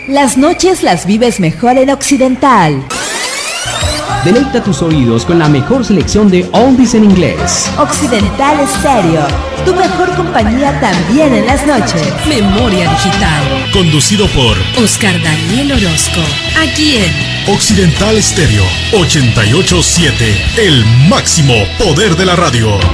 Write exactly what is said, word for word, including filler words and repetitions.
Las noches las vives mejor en Occidental. Deleita tus oídos con la mejor selección de oldies en inglés. Occidental Stereo, tu mejor compañía también en las noches. Memoria Digital. Conducido por Oscar Daniel Orozco. Aquí en Occidental Stereo ochenta y ocho punto siete. El máximo poder de la radio.